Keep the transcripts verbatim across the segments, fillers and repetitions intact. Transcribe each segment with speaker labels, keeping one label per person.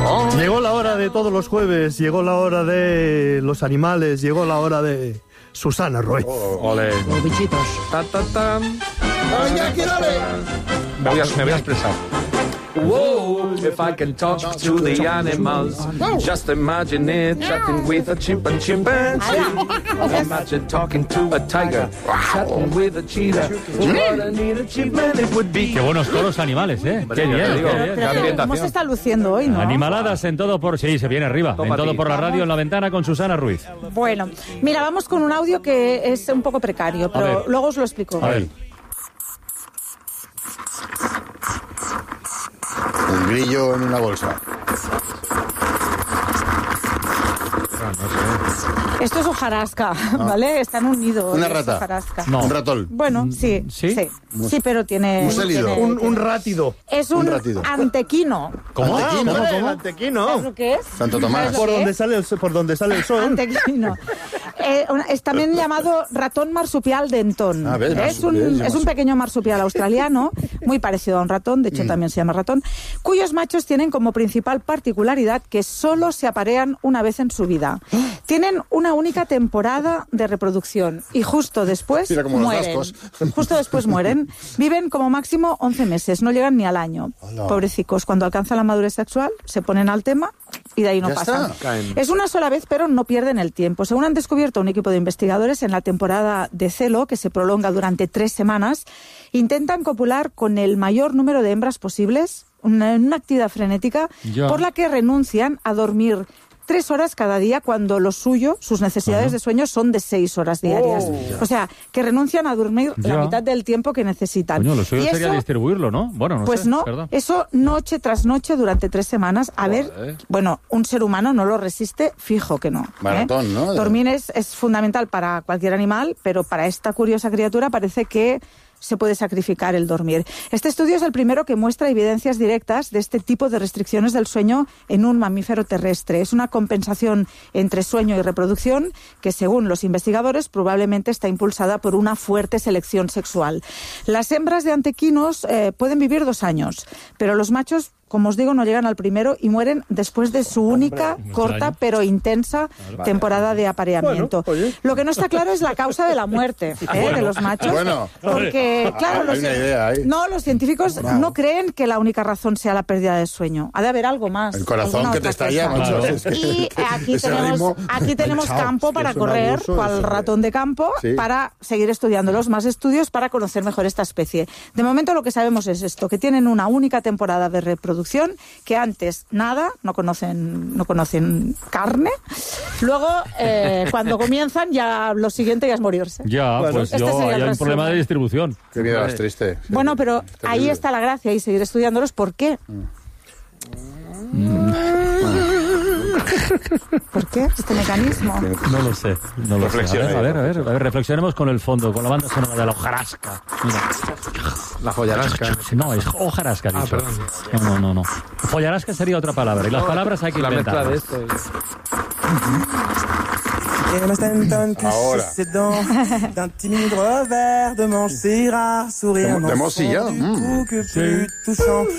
Speaker 1: Llegó la hora de todos los jueves, llegó la hora de los animales, llegó la hora de Susana Ruiz.
Speaker 2: Oh, ole.
Speaker 3: Los bichitos.
Speaker 2: Ta, ta, ta.
Speaker 1: ¡Ay, aquí, dale!
Speaker 2: Me voy a, me voy a expresar. Whoa, if I can talk to the animals, just imagine it, chatting with a chimpan chimpanzee. Imagine talking to a tiger, chatting with a cheetah. What a neat achievement it would be.
Speaker 4: Qué buenos coros animales, ¿eh? Qué bien,
Speaker 2: digo,
Speaker 4: qué bien.
Speaker 3: Pero que, ¿cómo se está luciendo hoy, no?
Speaker 4: Animaladas en todo por... Sí, se viene arriba.
Speaker 2: Toma
Speaker 4: en todo
Speaker 2: ti.
Speaker 4: por la radio, en la ventana, con Susana Ruiz.
Speaker 3: Bueno, mira, vamos con un audio que es un poco precario,
Speaker 4: A ver.
Speaker 3: pero luego os lo explico.
Speaker 4: A ver.
Speaker 5: Un grillo en una bolsa.
Speaker 3: Esto es hojarasca, ¿vale? Está en un nido.
Speaker 5: Una
Speaker 3: es
Speaker 5: rata.
Speaker 3: hojarasca.
Speaker 4: No.
Speaker 5: Un ratón.
Speaker 3: Bueno, sí,
Speaker 4: ¿Sí?
Speaker 3: sí, sí, pero tiene...
Speaker 5: Un célido.
Speaker 3: tiene-
Speaker 1: Un, un rátido.
Speaker 3: Es un,
Speaker 5: un ratido.
Speaker 3: antequino.
Speaker 4: ¿Cómo?
Speaker 5: Antequino.
Speaker 4: ¿Cómo, cómo?
Speaker 1: ¿Cómo? Antequino.
Speaker 3: ¿Sabes lo que es?
Speaker 5: Santo Tomás.
Speaker 3: ¿Sabes lo
Speaker 1: Por
Speaker 3: que
Speaker 1: donde
Speaker 3: es?
Speaker 1: sale el, por donde sale el sol.
Speaker 3: Antequino. Eh, una- es también llamado ratón marsupial dentón.
Speaker 5: Ah, ves,
Speaker 3: es,
Speaker 5: marsupial,
Speaker 3: un,
Speaker 5: es
Speaker 3: es un
Speaker 5: marsupial.
Speaker 3: pequeño marsupial australiano, muy parecido a un ratón, de hecho
Speaker 5: Mm.
Speaker 3: también se llama ratón, cuyos machos tienen como principal particularidad que solo se aparean una vez en su vida. Tienen una única temporada de reproducción y justo después
Speaker 5: Mira, como los
Speaker 3: mueren.
Speaker 5: vascos.
Speaker 3: Justo después mueren. Viven como máximo once meses, no llegan ni al año.
Speaker 5: Hola.
Speaker 3: Pobrecicos, cuando alcanzan la madurez sexual se ponen al tema y de ahí no
Speaker 5: Ya
Speaker 3: pasan.
Speaker 5: está.
Speaker 2: Caen.
Speaker 3: Es una sola vez, pero no pierden el tiempo. Según han descubierto un equipo de investigadores en la temporada de celo, que se prolonga durante tres semanas, intentan copular con el mayor número de hembras posibles, una, una actividad frenética,
Speaker 4: Ya.
Speaker 3: por la que renuncian a dormir tres horas cada día cuando lo suyo, sus necesidades de sueño son de seis horas diarias. O sea, que renuncian a dormir
Speaker 4: Ya.
Speaker 3: la mitad del tiempo que necesitan.
Speaker 4: Coño, lo suyo
Speaker 3: Y
Speaker 4: sería
Speaker 3: eso-
Speaker 4: distribuirlo, ¿no? Bueno, no
Speaker 3: pues
Speaker 4: sé,
Speaker 3: no,
Speaker 4: perdón.
Speaker 3: eso noche tras noche durante tres semanas. A
Speaker 2: Joder.
Speaker 3: ver, bueno, un ser humano no lo resiste, fijo que no. ¿eh?
Speaker 5: Maratón, ¿no?
Speaker 3: Dormir es, es fundamental para cualquier animal, pero para esta curiosa criatura parece que se puede sacrificar el dormir. Este estudio es el primero que muestra evidencias directas de este tipo de restricciones del sueño en un mamífero terrestre. Es una compensación entre sueño y reproducción que, según los investigadores, probablemente está impulsada por una fuerte selección sexual. Las hembras de antequinos eh, pueden vivir dos años, pero los machos, como os digo, no llegan al primero y mueren después de su única, corta pero intensa temporada de apareamiento.
Speaker 1: Bueno, oye.
Speaker 3: Lo que no está claro es la causa de la muerte ¿eh? de los machos.
Speaker 5: Bueno.
Speaker 3: Porque, claro,
Speaker 5: Hay
Speaker 3: los,
Speaker 5: una idea ahí.
Speaker 3: no, los científicos no creen que la única razón sea la pérdida de sueño. Ha de haber algo más.
Speaker 5: El corazón
Speaker 3: alguna
Speaker 5: que te
Speaker 3: otra
Speaker 5: estalla,
Speaker 3: cosa.
Speaker 5: macho.
Speaker 4: Claro.
Speaker 5: Es que-
Speaker 3: Y aquí
Speaker 5: ese
Speaker 3: tenemos,
Speaker 5: ritmo,
Speaker 3: aquí tenemos
Speaker 5: chao,
Speaker 3: campo
Speaker 5: es que
Speaker 3: para
Speaker 5: es un
Speaker 3: correr,
Speaker 5: abuso,
Speaker 3: cual
Speaker 5: es-
Speaker 3: ratón de campo,
Speaker 5: Sí.
Speaker 3: para seguir estudiándolos, más estudios para conocer mejor esta especie. De momento lo que sabemos es esto, que tienen una única temporada de reproducción, que antes nada, no conocen, no conocen carne. Luego, eh, cuando comienzan, ya lo siguiente ya es morirse.
Speaker 4: Ya,
Speaker 1: Bueno,
Speaker 4: pues
Speaker 3: este
Speaker 4: yo,
Speaker 3: sería el
Speaker 4: hay un
Speaker 3: resumen.
Speaker 4: problema de distribución.
Speaker 5: Qué vida más triste.
Speaker 3: Bueno, pero
Speaker 5: Es
Speaker 3: ahí
Speaker 5: terrible.
Speaker 3: está la gracia y seguir estudiándolos. ¿Por qué? ¿Por qué este mecanismo?
Speaker 4: No lo sé, no lo sé. A
Speaker 2: Reflexione.
Speaker 4: ver, a ver, a ver, a ver, reflexionemos con el fondo, con la banda sonora de la hojarasca. Mira.
Speaker 2: La follarasca.
Speaker 4: No, es hojarasca,
Speaker 2: Ah,
Speaker 4: dicho.
Speaker 2: perdón.
Speaker 4: No, no, no, no. Follarasca sería otra palabra, y las palabras hay que
Speaker 2: La mezcla de
Speaker 4: inventarlas.
Speaker 2: esto.
Speaker 5: Ahora.
Speaker 6: D'un timide revers de manche rare, sourire
Speaker 5: De- de Mosilla, mm.
Speaker 6: que plus touchant.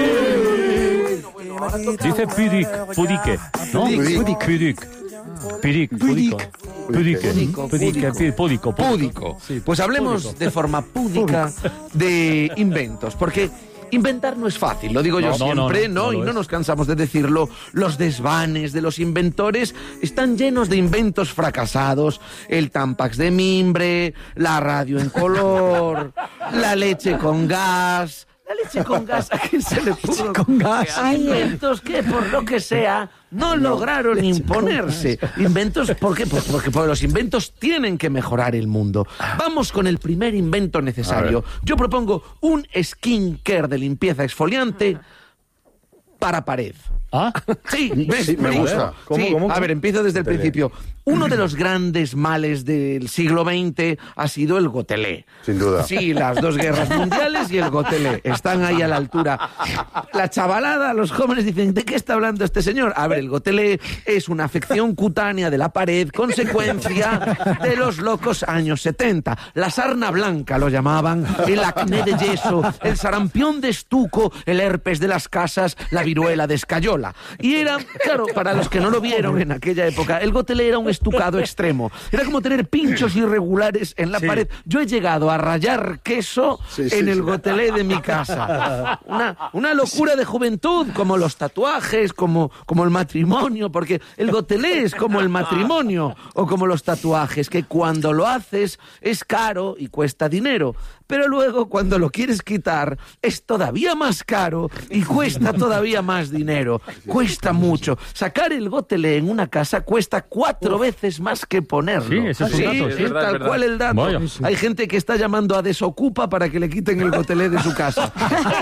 Speaker 4: Dice pudic, pudique, ¿no?
Speaker 5: Pudic.
Speaker 4: Pudic. Pudic, pudico. Pudique. Pudique, pi- púdico.
Speaker 7: Púdico.
Speaker 4: Sí,
Speaker 7: Pues hablemos
Speaker 4: púdico.
Speaker 7: de forma púdica de inventos, porque inventar no es fácil, lo digo yo
Speaker 4: No, no,
Speaker 7: siempre,
Speaker 4: no, no,
Speaker 7: ¿no?
Speaker 4: no
Speaker 7: y
Speaker 4: lo
Speaker 7: no
Speaker 4: es.
Speaker 7: nos cansamos de decirlo. Los desvanes de los inventores están llenos de inventos fracasados. El Tampax de mimbre, la radio en color, la leche con gas. La leche con gas, ¿a quién se le pudo?
Speaker 4: con gas.
Speaker 7: Hay inventos que, por lo que sea, no lograron imponerse. Inventos, ¿por qué? Pues porque, porque los inventos tienen que mejorar el mundo. Vamos con el primer invento necesario. Yo propongo un skincare de limpieza exfoliante para pared.
Speaker 4: ¿Ah?
Speaker 7: Sí, ¿ves?
Speaker 5: Sí, me
Speaker 7: Sí.
Speaker 5: gusta.
Speaker 1: ¿Cómo,
Speaker 7: Sí,
Speaker 1: cómo?
Speaker 7: A ver, empiezo desde el principio. Uno de los grandes males del siglo veinte ha sido el gotelé.
Speaker 5: Sin duda.
Speaker 7: Sí, las dos guerras mundiales y el gotelé están ahí a la altura. La chavalada, los jóvenes dicen, ¿de qué está hablando este señor? A ver, el gotelé es una afección cutánea de la pared, consecuencia de los locos años setenta. La sarna blanca lo llamaban, el acné de yeso, el sarampión de estuco, el herpes de las casas, la viruela de escayola. sola. Y era, claro, para los que no lo vieron en aquella época, el gotelé era un estucado extremo. Era como tener pinchos irregulares en la
Speaker 1: Sí.
Speaker 7: pared. Yo he llegado a rayar queso
Speaker 5: Sí, sí,
Speaker 7: en
Speaker 5: sí.
Speaker 7: el gotelé de mi casa. Una, una locura de juventud, como los tatuajes, como, como el matrimonio, porque el gotelé es como el matrimonio o como los tatuajes, que cuando lo haces es caro y cuesta dinero, pero luego cuando lo quieres quitar es todavía más caro y cuesta todavía más dinero. Cuesta mucho. Sacar el gotelé en una casa cuesta cuatro veces más que ponerlo.
Speaker 4: Sí, ese es un
Speaker 7: Sí,
Speaker 4: dato,
Speaker 7: es
Speaker 4: sí.
Speaker 2: Es verdad,
Speaker 7: tal
Speaker 2: es verdad.
Speaker 7: cual el dato.
Speaker 4: Vaya.
Speaker 7: Hay gente que está llamando a Desocupa para que le quiten el gotelé de su casa.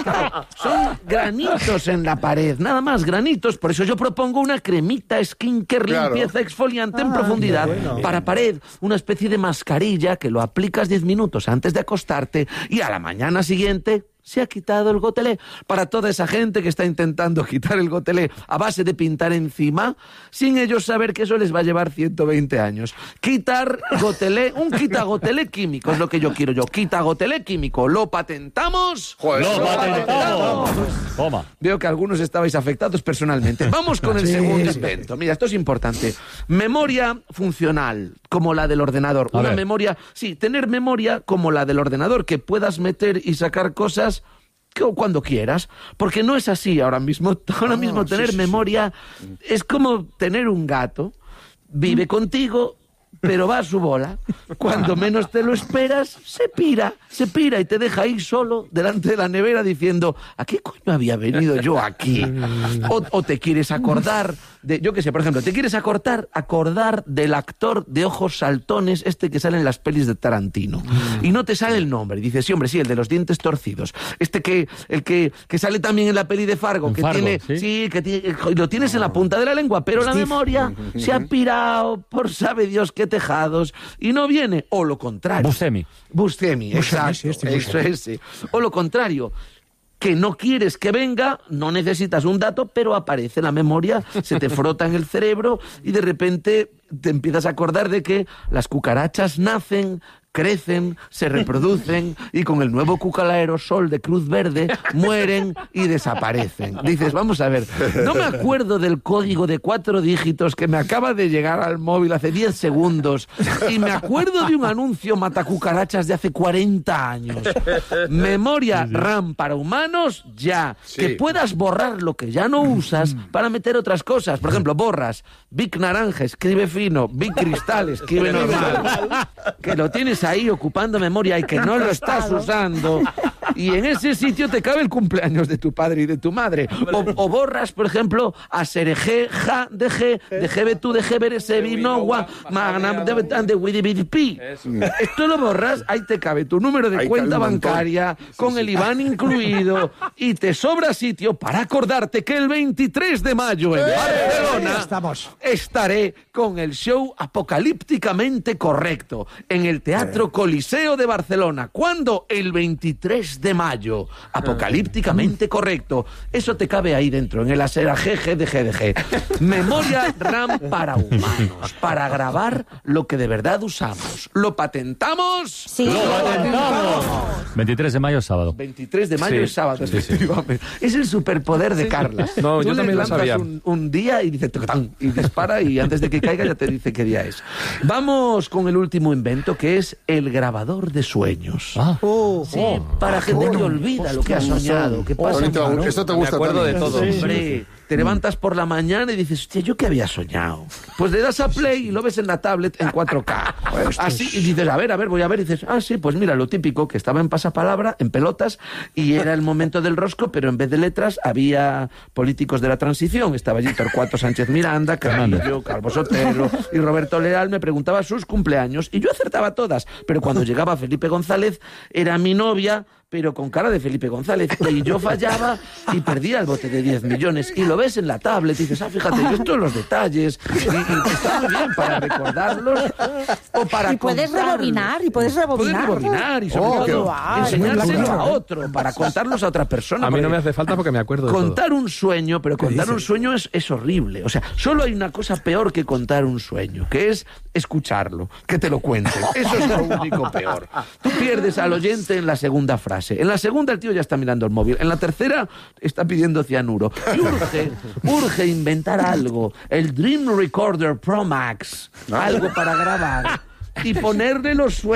Speaker 7: Son granitos en la pared, nada más, granitos. Por eso yo propongo una cremita skincare,
Speaker 5: Claro.
Speaker 7: limpieza exfoliante en profundidad para pared, una especie de mascarilla que lo aplicas diez minutos antes de acostarte y a la mañana siguiente se ha quitado el gotelé. Para toda esa gente que está intentando quitar el gotelé a base de pintar encima, sin ellos saber que eso les va a llevar ciento veinte años. Quitar gotelé, un quita gotelé químico es lo que yo quiero yo. Quita gotelé químico, lo patentamos.
Speaker 5: Joder,
Speaker 4: ¡Lo
Speaker 5: lo
Speaker 4: patentamos! Toma.
Speaker 7: Veo que algunos estabais afectados personalmente. Vamos con el segundo invento. Mira, esto es importante. Memoria funcional, como la del ordenador.
Speaker 4: A
Speaker 7: Una
Speaker 4: ver.
Speaker 7: memoria, sí, tener memoria como la del ordenador, que puedas meter y sacar cosas que- o cuando quieras, porque no es así ahora mismo. Ahora mismo tener memoria es como tener un gato, vive contigo, pero va a su bola. Cuando menos te lo esperas, se pira, se pira y te deja ahí solo delante de la nevera diciendo, ¿a qué coño había venido yo aquí? O, o te quieres acordar de, yo qué sé, por ejemplo, te quieres acordar, acordar del actor de ojos saltones, este que sale en las pelis de Tarantino. Y no te sale el nombre. Dices, sí, hombre, sí, el de los dientes torcidos. Este que, el que, que sale también en la peli de Fargo,
Speaker 4: En
Speaker 7: que
Speaker 4: Fargo,
Speaker 7: tiene,
Speaker 4: ¿sí?
Speaker 7: sí, que tiene- lo tienes en la punta de la lengua, pero la memoria se ha pirado por sabe Dios qué tejados y no viene. O lo contrario.
Speaker 4: Buscemi.
Speaker 7: Buscemi, exacto.
Speaker 6: sí, este
Speaker 7: Eso es, sí. O lo contrario, que no quieres que venga, no necesitas un dato, pero aparece la memoria, se te frota en el cerebro y de repente te empiezas a acordar de que las cucarachas nacen, crecen, se reproducen y con el nuevo Cucal Aerosol de Cruz Verde mueren y desaparecen. Dices, vamos a ver, no me acuerdo del código de cuatro dígitos que me acaba de llegar al móvil hace diez segundos y me acuerdo de un anuncio matacucarachas de hace cuarenta años. Memoria RAM para humanos, ya.
Speaker 5: Sí.
Speaker 7: Que puedas borrar lo que ya no usas para meter otras cosas. Por ejemplo, borras Vic Naranja, escribe fino, Vic Cristal, escribe normal. Que lo tienes ahí ocupando memoria y que no lo estás usando. Y en ese sitio te cabe el cumpleaños de tu padre y de tu madre. O, o borras, por ejemplo, a Serege, Ja, de G, de G B tú, de G B S, Vinowa, Magnam, de Betan, de Widi Bidi Pi. Esto lo borras, ahí te cabe tu número de
Speaker 5: Ahí
Speaker 7: cuenta
Speaker 5: cabe un montón.
Speaker 7: bancaria, con el I B A N incluido, y te sobra sitio para acordarte que el veintitrés de mayo en Barcelona
Speaker 6: Estamos.
Speaker 7: estaré con el show Apocalípticamente Correcto en el Teatro Coliseo de Barcelona. ¿Cuándo? El veintitrés de mayo. Apocalípticamente Correcto. Eso te cabe ahí dentro, en el Asera G G de G D G. Memoria RAM para humanos, para grabar lo que de verdad usamos. ¿Lo patentamos?
Speaker 3: Sí.
Speaker 4: ¡Lo patentamos! veintitrés de mayo, sábado.
Speaker 7: veintitrés de mayo
Speaker 2: Sí.
Speaker 7: es sábado,
Speaker 2: Sí, sí.
Speaker 7: efectivamente. Es el superpoder de Carlas.
Speaker 2: No,
Speaker 7: Tú
Speaker 2: yo
Speaker 7: le
Speaker 2: también lo
Speaker 7: lanzas
Speaker 2: sabía.
Speaker 7: Un, un día y dice ¡tocatán! Y dispara y antes de que caiga ya te dice qué día es. Vamos con el último invento, que es el grabador de sueños.
Speaker 4: Ah,
Speaker 7: Sí, para gente que olvida lo que ha soñado, que pasa
Speaker 5: Bonito,
Speaker 7: en-
Speaker 5: esto te
Speaker 2: Me
Speaker 5: gusta
Speaker 2: acuerdo de
Speaker 5: también.
Speaker 2: todo.
Speaker 7: Hombre, te levantas por la mañana y dices, hostia, ¿yo qué había soñado? Pues le das a play y lo ves en la tablet en cuatro K. Así, y dices, a ver, a ver, voy a ver. Y dices, ah, sí, pues mira, lo típico, que estaba en pasapalabra, en pelotas, y era el momento del rosco, pero en vez de letras había políticos de la transición. Estaba allí Torcuato Sánchez Miranda, Carrillo, Calvo Sotelo y Roberto Leal. Me preguntaba sus cumpleaños y yo acertaba todas. Pero cuando llegaba Felipe González, era mi novia, pero con cara de Felipe González. Y yo fallaba y perdía el bote de diez millones. Y lo ves en la tablet y dices, ah, fíjate, yo estos los detalles. Y, y está muy bien para recordarlos o para
Speaker 3: Y puedes
Speaker 7: contarlos.
Speaker 3: rebobinar, y puedes
Speaker 7: Puedes
Speaker 3: rebobinar.
Speaker 7: rebobinar y sobre
Speaker 5: Oh, qué
Speaker 7: todo
Speaker 3: guay.
Speaker 7: enseñárselo
Speaker 6: Claro.
Speaker 7: a otro, para contarlos a otra persona.
Speaker 2: A mí no
Speaker 7: porque
Speaker 2: me hace falta porque me acuerdo de todo.
Speaker 7: Contar un sueño, pero contar un sueño es, es horrible. O sea, solo hay una cosa peor que contar un sueño, que es escucharlo, que te lo cuenten. Eso es lo único peor. Tú pierdes al oyente en la segunda frase. frase. En la segunda el tío ya está mirando el móvil. En la tercera está pidiendo cianuro. Y urge, urge inventar algo. El Dream Recorder Pro Max. Algo para grabar. Y ponerle los sueños